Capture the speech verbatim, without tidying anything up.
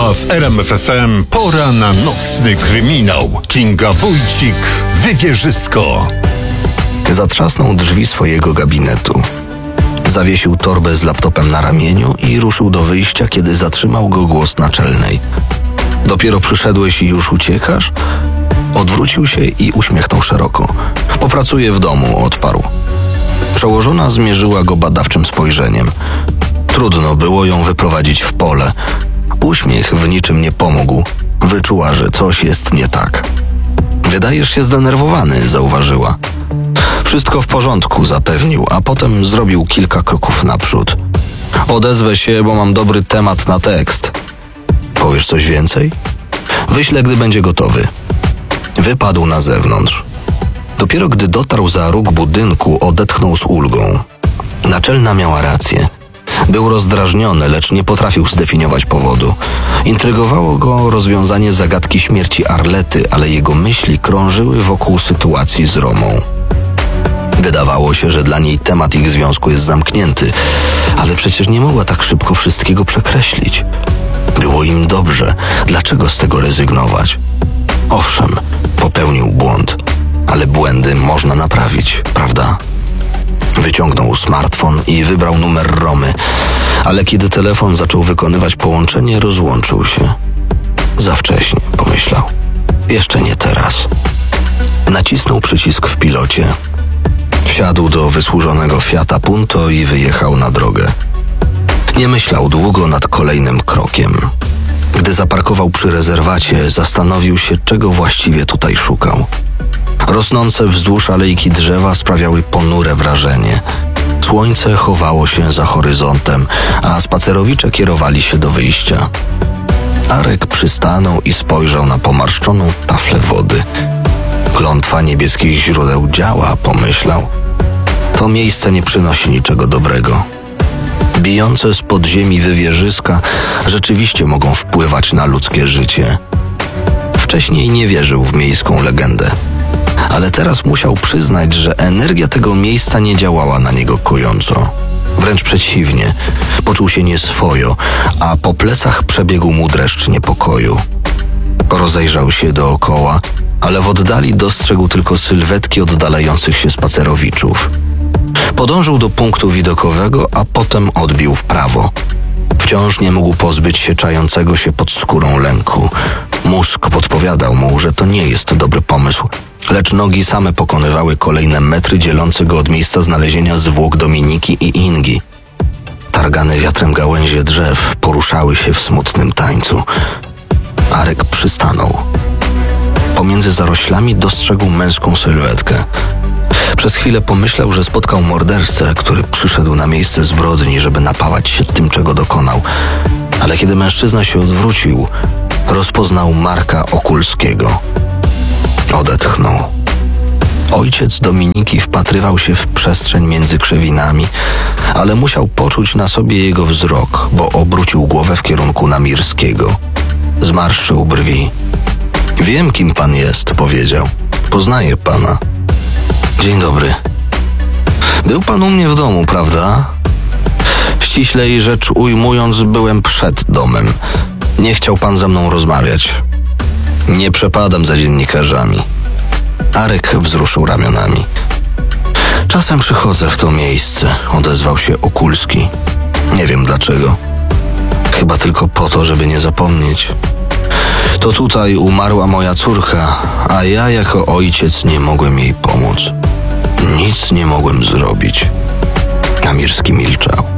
A w R M F F M pora na nocny kryminał. Kinga Wójcik, Wywierzysko. Zatrzasnął drzwi swojego gabinetu. Zawiesił torbę z laptopem na ramieniu i ruszył do wyjścia, kiedy zatrzymał go głos naczelnej. Dopiero przyszedłeś i już uciekasz? Odwrócił się i uśmiechnął szeroko. Popracuję w domu, odparł. Przełożona zmierzyła go badawczym spojrzeniem. Trudno było ją wyprowadzić w pole. Uśmiech w niczym nie pomógł. Wyczuła, że coś jest nie tak. Wydajesz się zdenerwowany, zauważyła. Wszystko w porządku, zapewnił, a potem zrobił kilka kroków naprzód. Odezwę się, bo mam dobry temat na tekst. Powiesz coś więcej? Wyślę, gdy będzie gotowy. Wypadł na zewnątrz. Dopiero gdy dotarł za róg budynku, odetchnął z ulgą. Naczelna miała rację. Był rozdrażniony, lecz nie potrafił zdefiniować powodu. Intrygowało go rozwiązanie zagadki śmierci Arlety, ale jego myśli krążyły wokół sytuacji z Romą. Wydawało się, że dla niej temat ich związku jest zamknięty, ale przecież nie mogła tak szybko wszystkiego przekreślić. Było im dobrze. Dlaczego z tego rezygnować? Owszem, popełnił błąd, ale błędy można naprawić, prawda? Wyciągnął smartfon i wybrał numer Romy, ale kiedy telefon zaczął wykonywać połączenie, rozłączył się. Za wcześnie, pomyślał. Jeszcze nie teraz. Nacisnął przycisk w pilocie. Wsiadł do wysłużonego Fiata Punto i wyjechał na drogę. Nie myślał długo nad kolejnym krokiem. Gdy zaparkował przy rezerwacie, zastanowił się, czego właściwie tutaj szukał. Rosnące wzdłuż alejki drzewa sprawiały ponure wrażenie. Słońce chowało się za horyzontem, a spacerowicze kierowali się do wyjścia. Arek przystanął i spojrzał na pomarszczoną taflę wody. Klątwa niebieskich źródeł działa, pomyślał. To miejsce nie przynosi niczego dobrego. Bijące z podziemi wywierzyska rzeczywiście mogą wpływać na ludzkie życie. Wcześniej nie wierzył w miejską legendę, ale teraz musiał przyznać, że energia tego miejsca nie działała na niego kojąco. Wręcz przeciwnie, poczuł się nieswojo, a po plecach przebiegł mu dreszcz niepokoju. Rozejrzał się dookoła, ale w oddali dostrzegł tylko sylwetki oddalających się spacerowiczów. Podążył do punktu widokowego, a potem odbił w prawo. Wciąż nie mógł pozbyć się czającego się pod skórą lęku. Mózg podpowiadał mu, że to nie jest dobry pomysł, lecz nogi same pokonywały kolejne metry dzielące go od miejsca znalezienia zwłok Dominiki i Ingi. Targane wiatrem gałęzie drzew poruszały się w smutnym tańcu. Arek przystanął. Pomiędzy zaroślami dostrzegł męską sylwetkę. Przez chwilę pomyślał, że spotkał mordercę, który przyszedł na miejsce zbrodni, żeby napawać się tym, czego dokonał. Ale kiedy mężczyzna się odwrócił, rozpoznał Marka Okulskiego. Odetchnął. Ojciec Dominiki wpatrywał się w przestrzeń między krzewinami, ale musiał poczuć na sobie jego wzrok, bo obrócił głowę w kierunku Namirskiego. Zmarszczył brwi. Wiem, kim pan jest, powiedział. Poznaję pana. Dzień dobry. Był pan u mnie w domu, prawda? Ściślej rzecz ujmując, byłem przed domem. Nie chciał pan ze mną rozmawiać. Nie przepadam za dziennikarzami. Arek wzruszył ramionami. Czasem przychodzę w to miejsce, odezwał się Okulski. Nie wiem dlaczego. Chyba tylko po to, żeby nie zapomnieć. To tutaj umarła moja córka, a ja jako ojciec nie mogłem jej pomóc. Nic nie mogłem zrobić. Namirski milczał.